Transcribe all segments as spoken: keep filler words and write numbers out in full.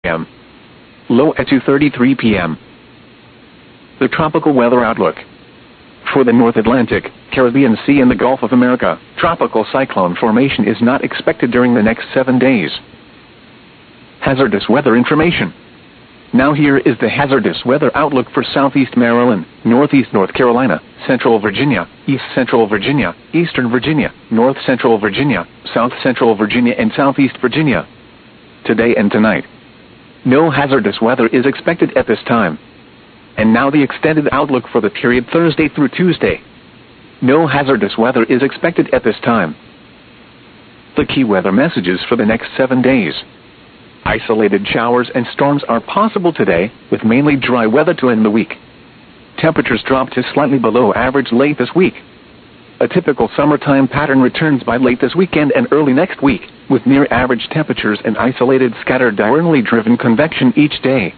m. Low at two thirty-three p m The tropical weather outlook. For the North Atlantic, Caribbean Sea and the Gulf of America, tropical cyclone formation is not expected during the next seven days. Hazardous weather information. Now here is the hazardous weather outlook for Southeast Maryland, Northeast North Carolina, Central Virginia, East Central Virginia, Eastern Virginia, North Central Virginia, South Central Virginia and Southeast Virginia. Today and tonight. No hazardous weather is expected at this time. And now the extended outlook for the period Thursday through Tuesday. No hazardous weather is expected at this time. The key weather messages for the next seven days. Isolated showers and storms are possible today, with mainly dry weather to end the week. Temperatures drop to slightly below average late this week. A typical summertime pattern returns by late this weekend and early next week, with near average temperatures and isolated scattered diurnally driven convection each day.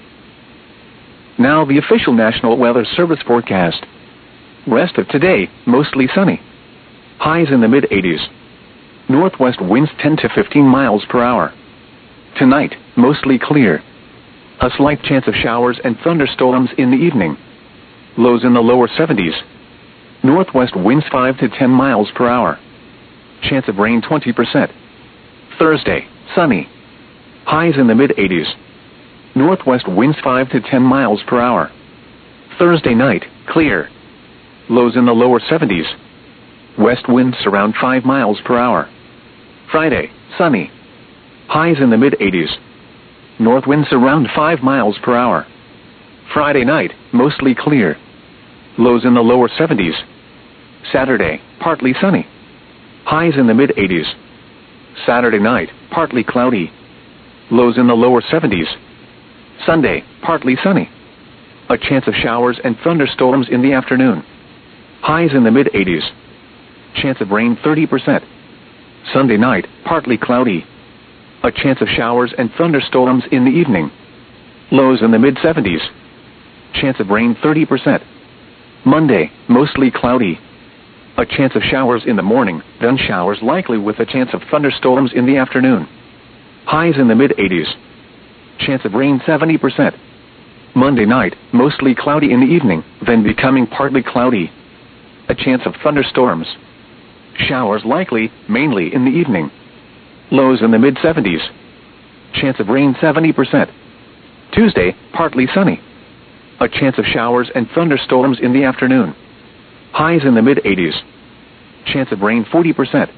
Now the official National Weather Service forecast. Rest of today, mostly sunny. Highs in the mid eighties. Northwest winds ten to fifteen miles per hour. Tonight, mostly clear. A slight chance of showers and thunderstorms in the evening. Lows in the lower seventies. Northwest winds five to ten miles per hour. Chance of rain twenty percent. Thursday, sunny. Highs in the mid eighties. Northwest winds five to ten miles per hour. Thursday night, clear. Lows in the lower seventies. West winds around five miles per hour. Friday, sunny. Highs in the mid eighties. North winds around five miles per hour. Friday night, mostly clear. Lows in the lower seventies. Saturday, partly sunny. Highs in the mid eighties. Saturday night, partly cloudy. Lows in the lower seventies. Sunday, partly sunny. A chance of showers and thunderstorms in the afternoon. Highs in the mid eighties. Chance of rain thirty percent. Sunday night, partly cloudy. A chance of showers and thunderstorms in the evening. Lows in the mid seventies. Chance of rain thirty percent. Monday, mostly cloudy. A chance of showers in the morning, then showers likely with a chance of thunderstorms in the afternoon. Highs in the mid eighties. Chance of rain seventy percent. Monday night, mostly cloudy in the evening, then becoming partly cloudy. A chance of thunderstorms. Showers likely, mainly in the evening. Lows in the mid seventies. Chance of rain seventy percent. Tuesday, partly sunny. A chance of showers and thunderstorms in the afternoon. Highs in the mid eighties. Chance of rain forty percent.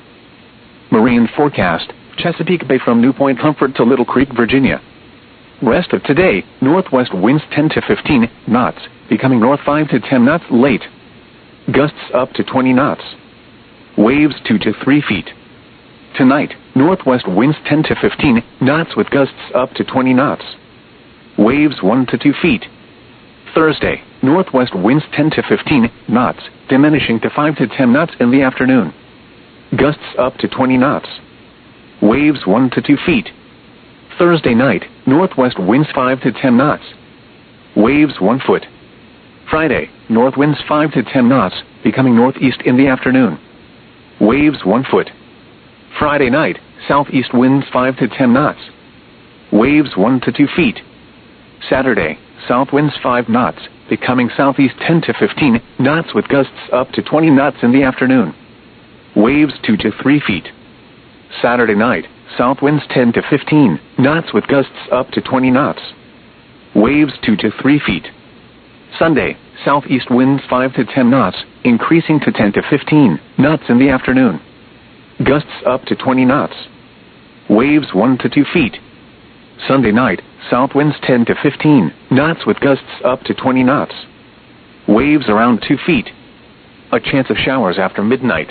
Marine forecast, Chesapeake Bay from New Point Comfort to Little Creek, Virginia. Rest of today, northwest winds ten to fifteen knots, becoming north five to ten knots late. Gusts up to twenty knots. Waves two to three feet. Tonight, northwest winds ten to fifteen knots with gusts up to twenty knots. Waves one to two feet. Thursday, northwest winds ten to fifteen knots, diminishing to five to ten knots in the afternoon. Gusts up to twenty knots. Waves one to two feet. Thursday night, northwest winds five to ten knots. Waves one foot. Friday, north winds five to ten knots, becoming northeast in the afternoon. Waves one foot. Friday night, southeast winds five to ten knots. Waves one to two feet. Saturday, south winds five knots, becoming southeast ten to fifteen knots with gusts up to twenty knots in the afternoon. Waves two to three feet. Saturday night, south winds ten to fifteen knots with gusts up to twenty knots. Waves two to three feet. Sunday, southeast winds five to ten knots, increasing to ten to fifteen knots in the afternoon. Gusts up to twenty knots. Waves one to two feet. Sunday night, south winds ten to fifteen knots with gusts up to twenty knots. Waves around two feet. A chance of showers after midnight.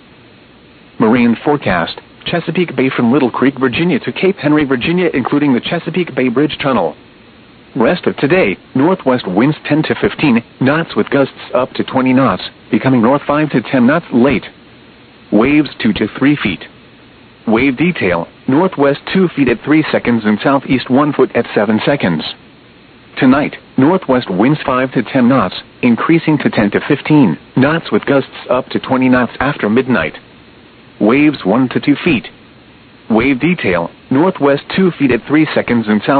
Marine forecast, Chesapeake Bay from Little Creek, Virginia to Cape Henry, Virginia, including the Chesapeake Bay Bridge Tunnel. Rest of today, northwest winds ten to fifteen knots with gusts up to twenty knots, becoming north five to ten knots late. Waves two to three feet. Wave detail, northwest two feet at three seconds and southeast one foot at seven seconds. Tonight, northwest winds five to ten knots, increasing to ten to fifteen knots with gusts up to twenty knots after midnight. Waves one to two feet. Wave detail, northwest two feet at three seconds and south